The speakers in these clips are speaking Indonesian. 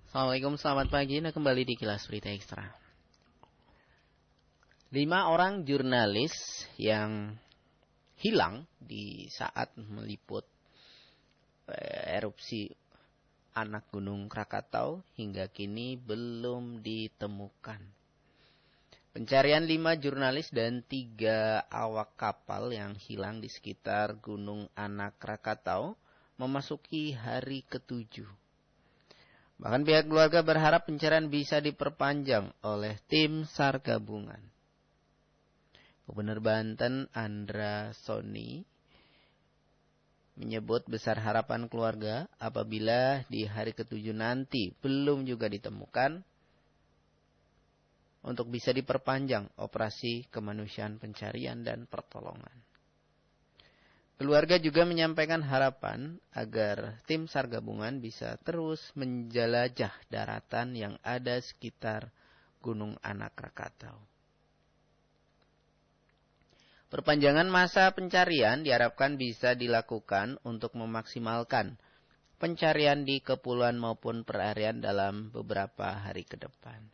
Assalamualaikum, selamat pagi. Nah, kembali di Kilas Berita Ekstra. 5 orang jurnalis yang hilang di saat meliput erupsi anak Gunung Krakatau hingga kini belum ditemukan. Pencarian 5 jurnalis dan 3 awak kapal yang hilang di sekitar Gunung Anak Krakatau memasuki hari ke-7. Bahkan pihak keluarga berharap pencarian bisa diperpanjang oleh tim SAR gabungan. Gubernur Banten Andra Soni menyebut besar harapan keluarga apabila di hari ke-7 nanti belum juga ditemukan, untuk bisa diperpanjang operasi kemanusiaan pencarian dan pertolongan. Keluarga juga menyampaikan harapan agar tim SAR gabungan bisa terus menjelajah daratan yang ada sekitar Gunung Anak Krakatau. Perpanjangan masa pencarian diharapkan bisa dilakukan untuk memaksimalkan pencarian di kepulauan maupun perarian dalam beberapa hari ke depan.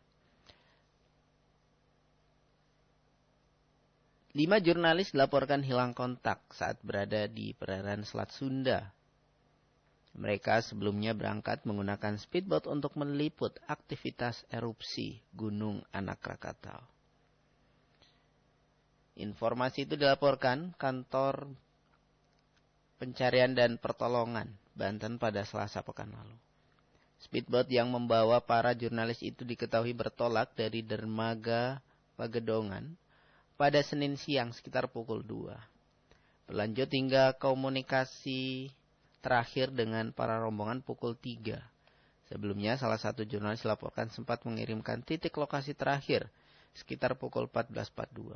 5 jurnalis dilaporkan hilang kontak saat berada di perairan Selat Sunda. Mereka sebelumnya berangkat menggunakan speedboat untuk meliput aktivitas erupsi Gunung Anak Krakatau. Informasi itu dilaporkan Kantor Pencarian dan Pertolongan Banten pada Selasa pekan lalu. Speedboat yang membawa para jurnalis itu diketahui bertolak dari dermaga Pagedongan pada Senin siang sekitar pukul 2. Berlanjut hingga komunikasi terakhir dengan para rombongan pukul 3. Sebelumnya salah satu jurnalis dilaporkan sempat mengirimkan titik lokasi terakhir sekitar pukul 14.42.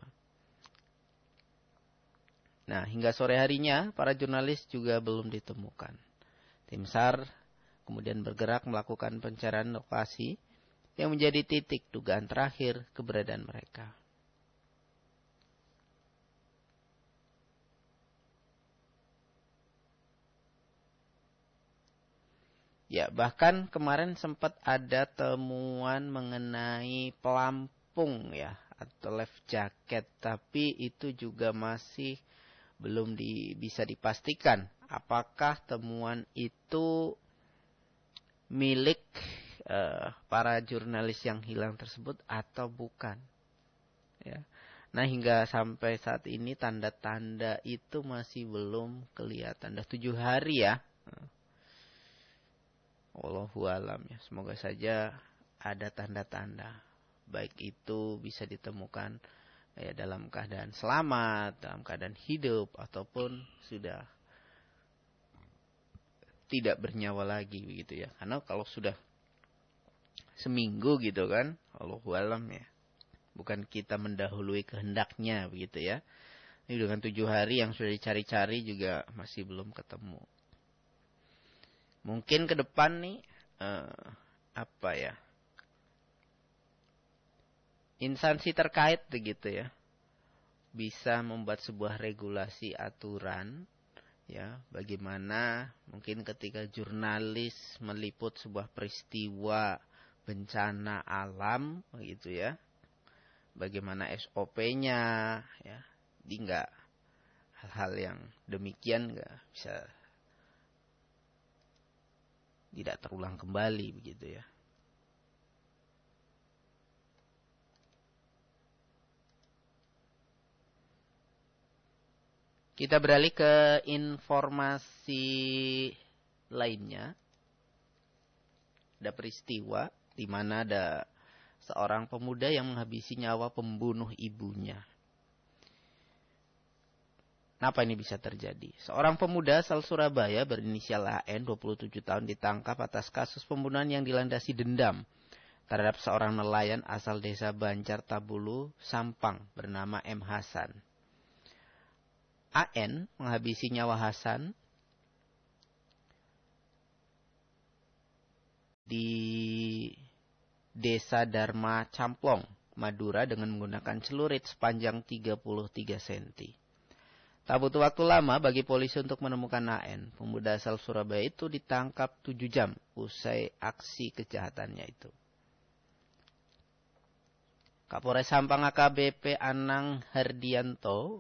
Nah, hingga sore harinya para jurnalis juga belum ditemukan. Tim SAR kemudian bergerak melakukan pencarian lokasi yang menjadi titik dugaan terakhir keberadaan mereka. Ya, bahkan kemarin sempat ada temuan mengenai pelampung ya, atau life jacket. Tapi itu juga masih belum bisa dipastikan apakah temuan itu milik para jurnalis yang hilang tersebut atau bukan. Ya. Nah, hingga sampai saat ini tanda-tanda itu masih belum kelihatan. Sudah 7 hari ya. Wallahu alam ya. Semoga saja ada tanda-tanda. Baik itu bisa ditemukan ya dalam keadaan selamat, dalam keadaan hidup, ataupun sudah tidak bernyawa lagi begitu ya. Karena kalau sudah seminggu gitu kan, wallahu alam ya. Bukan kita mendahului kehendaknya begitu ya. Ini dengan 7 hari yang sudah dicari-cari juga masih belum ketemu. Mungkin ke depan nih instansi terkait begitu ya bisa membuat sebuah regulasi aturan ya bagaimana mungkin ketika jurnalis meliput sebuah peristiwa bencana alam begitu ya. Bagaimana SOP-nya ya. Jadi enggak hal-hal yang demikian enggak bisa tidak terulang kembali begitu ya. Kita beralih ke informasi lainnya. Ada peristiwa di mana ada seorang pemuda yang menghabisi nyawa pembunuh ibunya. Kenapa ini bisa terjadi? Seorang pemuda asal Surabaya berinisial AN 27 tahun ditangkap atas kasus pembunuhan yang dilandasi dendam terhadap seorang nelayan asal desa Banjar Tabulu, Sampang bernama M. Hasan. AN menghabisi nyawa Hasan di Desa Dharma Camplong, Madura dengan menggunakan celurit sepanjang 33 cm. Tak butuh waktu lama bagi polisi untuk menemukan AN. Pemuda asal Surabaya itu ditangkap 7 jam usai aksi kejahatannya itu. Kapolres Sampang AKBP Anang Hardianto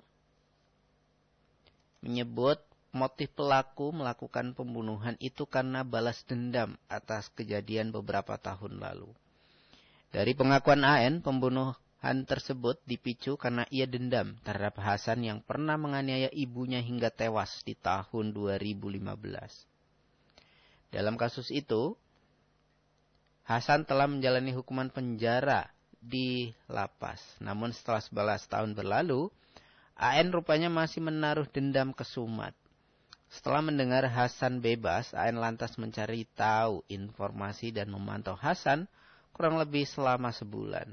menyebut motif pelaku melakukan pembunuhan itu karena balas dendam atas kejadian beberapa tahun lalu. Dari pengakuan AN, pembunuhan tersebut dipicu karena ia dendam terhadap Hasan yang pernah menganiaya ibunya hingga tewas di tahun 2015. Dalam kasus itu, Hasan telah menjalani hukuman penjara di lapas. Namun setelah 11 tahun berlalu, AN rupanya masih menaruh dendam kesumat. Setelah mendengar Hasan bebas, AN lantas mencari tahu informasi dan memantau Hasan kurang lebih selama sebulan.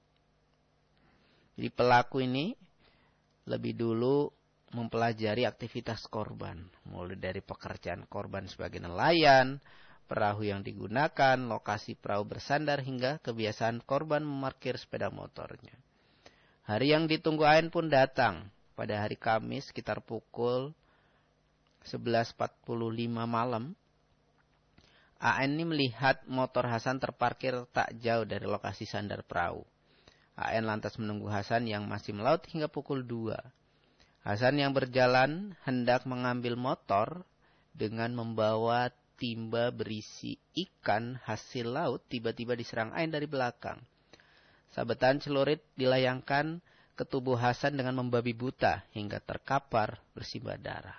Jadi pelaku ini lebih dulu mempelajari aktivitas korban. Mulai dari pekerjaan korban sebagai nelayan, perahu yang digunakan, lokasi perahu bersandar, hingga kebiasaan korban memarkir sepeda motornya. Hari yang ditunggu AN pun datang. Pada hari Kamis sekitar pukul 11.45 malam, AN ini melihat motor Hasan terparkir tak jauh dari lokasi sandar perahu. AN lantas menunggu Hasan yang masih melaut hingga pukul 2. Hasan yang berjalan hendak mengambil motor dengan membawa timba berisi ikan hasil laut tiba-tiba diserang AN dari belakang. Sabetan celurit dilayangkan ke tubuh Hasan dengan membabi buta hingga terkapar bersimbah darah.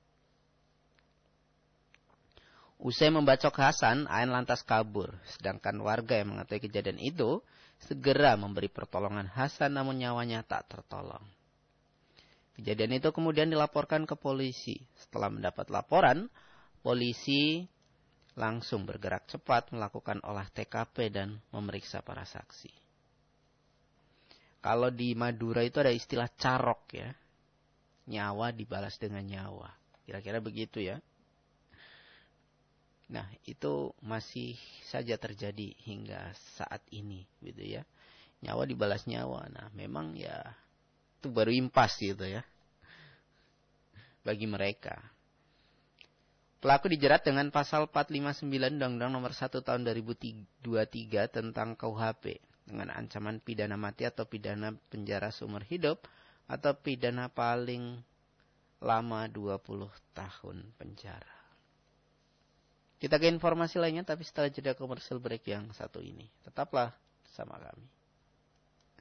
Usai membacok Hasan, AN lantas kabur. Sedangkan warga yang mengetahui kejadian itu segera memberi pertolongan Hasan, namun nyawanya tak tertolong. Kejadian itu kemudian dilaporkan ke polisi. Setelah mendapat laporan, polisi langsung bergerak cepat melakukan olah TKP dan memeriksa para saksi. Kalau di Madura itu ada istilah carok ya. Nyawa dibalas dengan nyawa. Kira-kira begitu ya. Nah, itu masih saja terjadi hingga saat ini gitu ya. Nyawa dibalas nyawa. Nah, memang ya itu baru impas gitu ya. Bagi mereka. Pelaku dijerat dengan pasal 459 Undang-Undang Nomor 1 Tahun 2023 tentang KUHP dengan ancaman pidana mati atau pidana penjara seumur hidup atau pidana paling lama 20 tahun penjara. Kita ke informasi lainnya tapi setelah jeda komersial break yang satu ini. Tetaplah bersama kami.